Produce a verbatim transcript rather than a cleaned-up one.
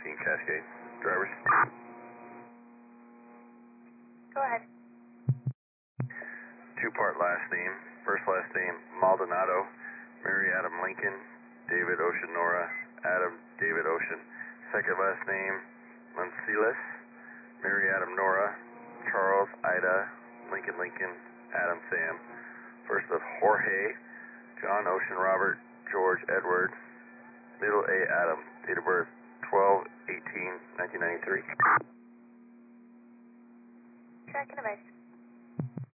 sixteen Cascade. Drivers? Go ahead. Two-part last name. First last name, Maldonado, Mary Adam Lincoln, David Ocean Nora, Adam David Ocean. Second last name, Mancilas, Mary Adam Nora, Charles Ida, Lincoln Lincoln, Adam Sam. First of Jorge, John Ocean Robert, George Edward, middle A Adam, date of birth twelve eighteen nineteen ninety-three. Track and device.